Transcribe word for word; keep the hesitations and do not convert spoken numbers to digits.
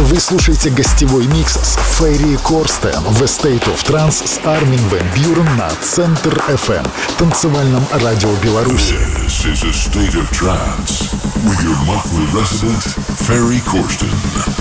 Вы слушаете гостевой микс с Ферри Корстен в A State of Trance с Армин ван Бюрен на Центр эф эм, танцевальном радио Беларуси. This is A State of Trance with your monthly resident, Ferry Corsten.